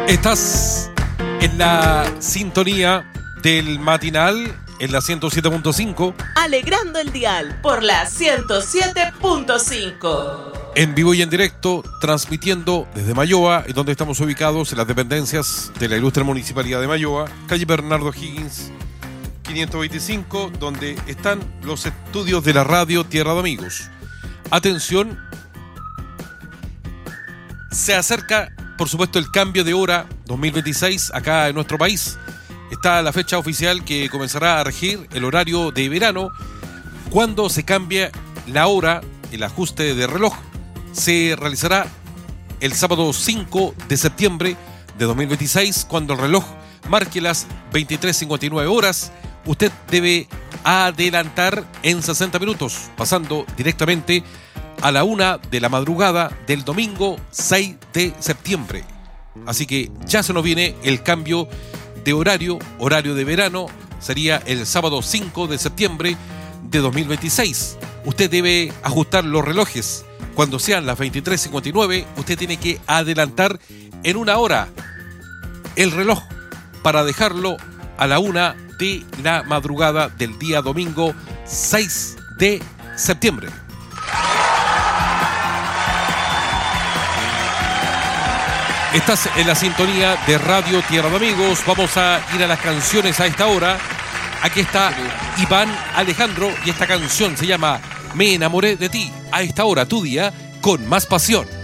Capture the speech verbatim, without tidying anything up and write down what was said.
Estás en la sintonía del matinal en la ciento siete punto cinco. Alegrando el dial por la ciento siete punto cinco. En vivo y en directo, transmitiendo desde Mayoa, en donde estamos ubicados en las dependencias de la ilustre Municipalidad de Mayoa, calle Bernardo Higgins, quinientos veinticinco, donde están los estudios de la radio Tierra de Amigos. Atención, se acerca, por supuesto, el cambio de hora dos mil veintiséis acá en nuestro país. Está la fecha oficial que comenzará a regir el horario de verano, cuando se cambia la hora, el ajuste de reloj. Se realizará el sábado cinco de septiembre de dos mil veintiséis, cuando el reloj marque las veintitrés cincuenta y nueve horas. Usted debe adelantar en sesenta minutos, pasando directamente a la una de la madrugada del domingo seis de septiembre. Así que ya se nos viene el cambio de horario, horario de verano, sería el sábado cinco de septiembre de dos mil veintiséis. Usted debe ajustar los relojes. Cuando sean las veintitrés cincuenta y nueve, usted tiene que adelantar en una hora el reloj para dejarlo a la una de la madrugada del día domingo seis de septiembre. Estás en la sintonía de Radio Tierra de Amigos. Vamos a ir a las canciones a esta hora. Aquí está Iván Alejandro y esta canción se llama Me enamoré de ti. A esta hora, tu día con más pasión.